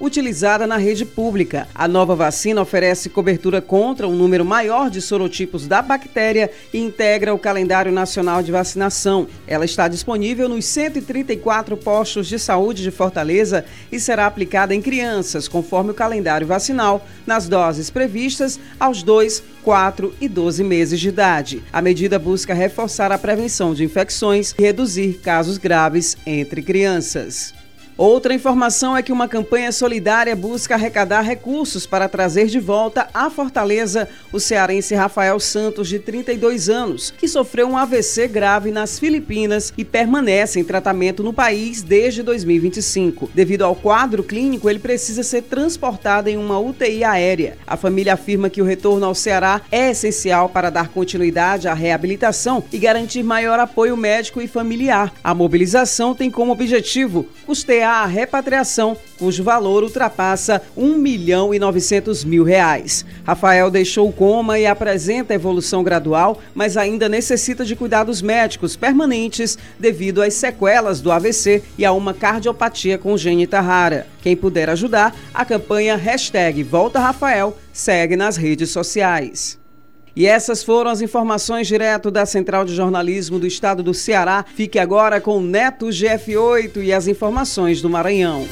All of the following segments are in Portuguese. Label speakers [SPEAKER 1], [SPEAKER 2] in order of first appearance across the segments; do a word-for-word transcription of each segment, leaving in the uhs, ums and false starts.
[SPEAKER 1] utilizada na rede pública. A nova vacina oferece cobertura contra um número maior de sorotipos da bactéria e integra o calendário nacional de vacinação. Ela está disponível nos cento e trinta e quatro postos de saúde de Fortaleza e será aplicada em crianças, conforme o calendário vacinal, nas doses previstas aos dois, quatro e doze meses de idade. A medida busca reforçar a prevenção de infecções e reduzir casos graves entre crianças. Outra informação é que uma campanha solidária busca arrecadar recursos para trazer de volta à Fortaleza o cearense Rafael Santos, de trinta e dois anos, que sofreu um A V C grave nas Filipinas e permanece em tratamento no país desde dois mil e vinte e cinco. Devido ao quadro clínico, ele precisa ser transportado em uma U T I aérea. A família afirma que o retorno ao Ceará é essencial para dar continuidade à reabilitação e garantir maior apoio médico e familiar. A mobilização tem como objetivo custear a repatriação, cujo valor ultrapassa um milhão e novecentos mil reais. Rafael deixou o coma e apresenta evolução gradual, mas ainda necessita de cuidados médicos permanentes devido às sequelas do A V C e a uma cardiopatia congênita rara. Quem puder ajudar, a campanha hashtag Volta Rafael segue nas redes sociais. E essas foram as informações direto da Central de Jornalismo do Estado do Ceará. Fique agora com Neto G F oito e as informações do Maranhão.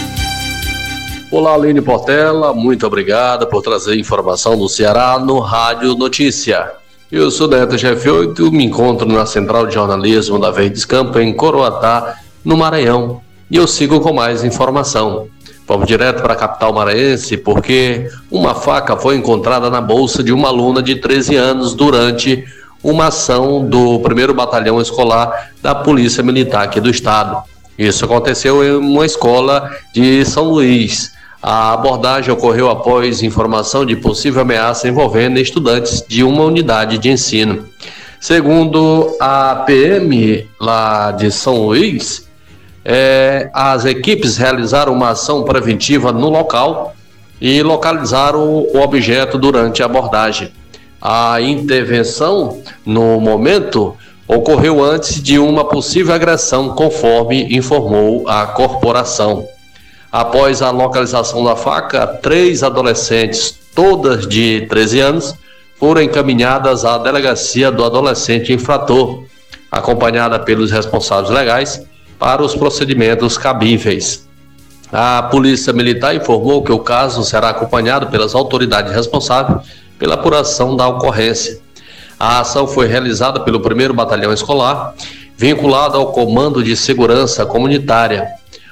[SPEAKER 2] Olá, Aline Portela, muito obrigada por trazer informação do Ceará no Rádio Notícia. Eu sou Neto G F oito, me encontro na Central de Jornalismo da Verdes Campo, em Coroatá, no Maranhão. E eu sigo com mais informação. Vamos direto para a capital maranhense, porque uma faca foi encontrada na bolsa de uma aluna de treze anos durante uma ação do primeiro Batalhão Escolar da Polícia Militar aqui do estado. Isso aconteceu em uma escola de São Luís. A abordagem ocorreu após informação de possível ameaça envolvendo estudantes de uma unidade de ensino. Segundo a P M lá de São Luís, É, as equipes realizaram uma ação preventiva no local e localizaram o objeto durante a abordagem. A intervenção, no momento, ocorreu antes de uma possível agressão, conforme informou a corporação. Após a localização da faca, três adolescentes, todas de treze anos, foram encaminhadas à delegacia do adolescente infrator, acompanhada pelos responsáveis legais, para os procedimentos cabíveis. A Polícia Militar informou que o caso será acompanhado pelas autoridades responsáveis pela apuração da ocorrência. A ação foi realizada pelo primeiro Batalhão Escolar, vinculado ao Comando de Segurança Comunitária.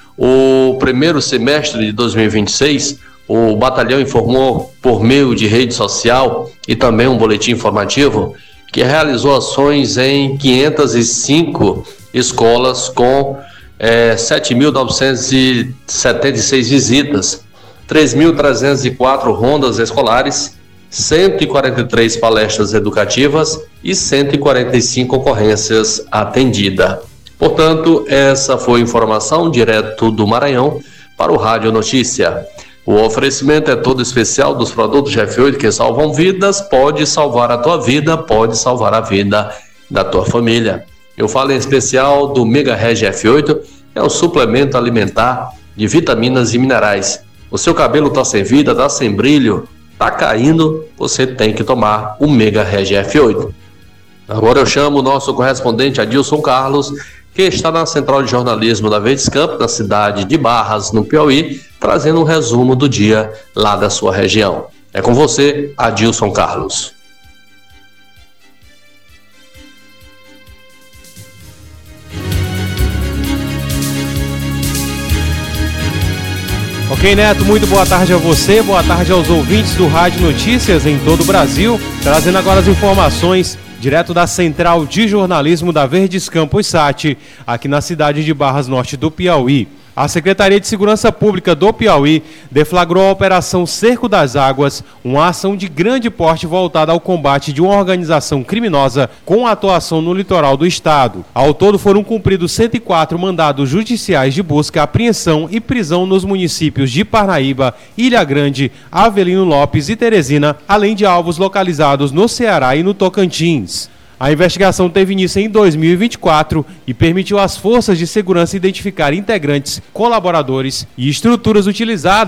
[SPEAKER 2] O primeiro semestre de dois mil e vinte e seis, o batalhão informou por meio de rede social e também um boletim informativo que realizou ações em quinhentas e cinco escolas com é, sete mil novecentas e setenta e seis visitas, três mil trezentas e quatro rondas escolares, cento e quarenta e três palestras educativas e cento e quarenta e cinco ocorrências atendidas. Portanto, essa foi informação direto do Maranhão para o Rádio Notícia. O oferecimento é todo especial dos produtos G F oito que salvam vidas. Pode salvar a tua vida, pode salvar a vida da tua família. Eu falo em especial do Mega Reg F oito, é um suplemento alimentar de vitaminas e minerais. O seu cabelo está sem vida, está sem brilho, está caindo, você tem que tomar o Mega Reg F oito. Agora eu chamo o nosso correspondente Adilson Carlos, que está na Central de Jornalismo da Verdes Campo, na cidade de Barras, no Piauí, trazendo um resumo do dia lá da sua região. É com você, Adilson Carlos.
[SPEAKER 3] Ok, Neto, muito boa tarde a você, boa tarde aos ouvintes do Rádio Notícias em todo o Brasil, trazendo agora as informações direto da Central de Jornalismo da Verdes Campos Sat, aqui na cidade de Barras Norte do Piauí. A Secretaria de Segurança Pública do Piauí deflagrou a Operação Cerco das Águas, uma ação de grande porte voltada ao combate de uma organização criminosa com atuação no litoral do estado. Ao todo foram cumpridos cento e quatro mandados judiciais de busca, apreensão e prisão nos municípios de Parnaíba, Ilha Grande, Avelino Lopes e Teresina, além de alvos localizados no Ceará e no Tocantins. A investigação teve início em dois mil e vinte e quatro e permitiu às forças de segurança identificar integrantes, colaboradores e estruturas utilizadas